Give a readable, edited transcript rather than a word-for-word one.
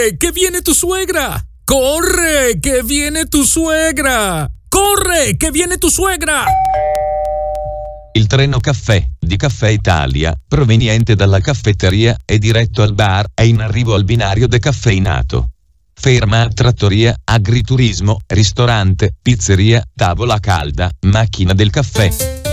Corre, che viene tu suegra! Corre, che viene tu suegra! Corre, che viene tu suegra! Il treno caffè di Caffè Italia, proveniente dalla caffetteria e diretto al bar, è in arrivo al binario decaffeinato. Ferma a trattoria, agriturismo, ristorante, pizzeria, tavola calda, macchina del caffè.